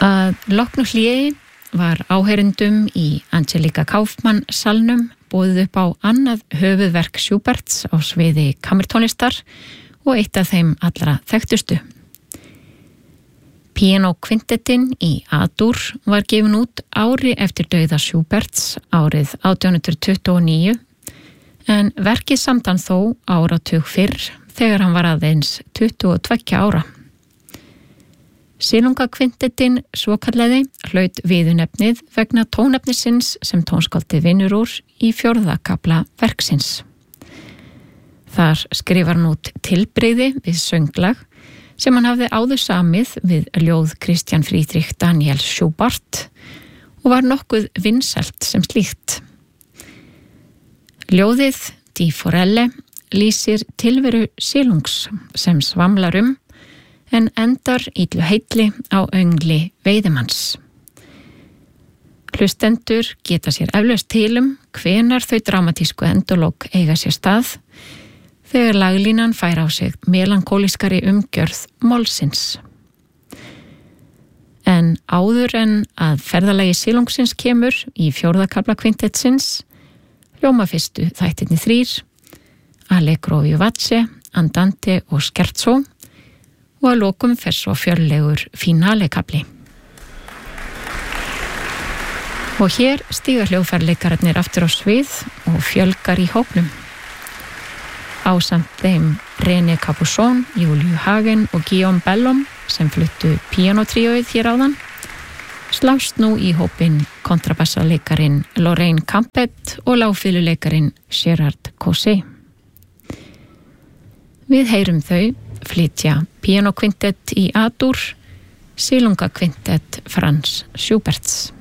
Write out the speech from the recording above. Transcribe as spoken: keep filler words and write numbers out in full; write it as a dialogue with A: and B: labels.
A: Að loknu hléi var áheyrendum í Angelika Kaufmann salnum boðið upp á annað höfuðverk Schuberts á sviði kammertónlistar og eitt af þeim allra þekktustu. Píanókvintettinn í A-dúr var gefin út ári eftir dauða Schuberts árið átján hundrað tuttugu og níu en verkið samdan þó áratug fyrr þegar hann var aðeins tuttugu og tveggja ára. Silungakvintettinn svokallaði hlaut viðurnefnið vegna tónefnisins sem tónskáldið vinnur úr í fjórða kafla verksins. Þar skrifar hann út tilbrigði við sönglag sem hann hafði áður samið við ljóð Christian Friedrich Daniel Schubart og var nokkuð vinsælt sem slíkt. Ljóðið Die Forelle lýsir tilveru silungs sem svamlar um en endar illu heilli á öngli veiðimanns. Hlustendur geta sér eflaust til um hvenar þau dramatísku endalok eiga sér stað þegar laglínan fær á sig melankólískari umgjörð málsins. En áður en að ferðalagi silungsins kemur í fjórða kafla kvintettsins hljóma fyrstu þættirnir þrír, Allegro vivace, Andante og Scherzo og að lokum fer svo fjörlegur finale-kafli. Og hér stíga hljóðfærleikararnir aftur á svið og fjölgar í hópnum. Ásamt þeim René Capuçon, Júliu Hagen og Guillaume Bellom sem fluttu píanótríóið hér áðan slást nú í hópin kontrabassaleikarin Lorraine Campet og lágfiðluleikarin Gérard Cosset. Við heyrum þau flytja píanókvintett í A-dúr, silungakvintett Franz Schuberts.